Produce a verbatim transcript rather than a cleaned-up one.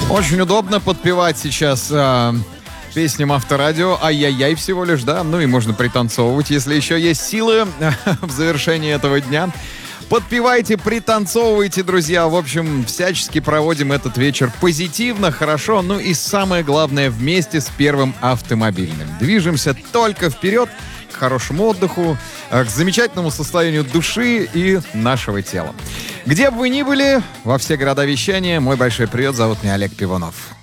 Очень удобно подпевать сейчас э, песням Авторадио. Ай-яй-яй всего лишь, да. Ну и можно пританцовывать, если еще есть силы в завершении этого дня. Подпевайте, пританцовывайте, друзья. В общем, всячески проводим этот вечер позитивно, хорошо. Ну и самое главное, вместе с Первым автомобильным. Движемся только вперед, к хорошему отдыху, к замечательному состоянию души и нашего тела. Где бы вы ни были, во все города вещания, мой большой привет, зовут меня Олег Пивунов.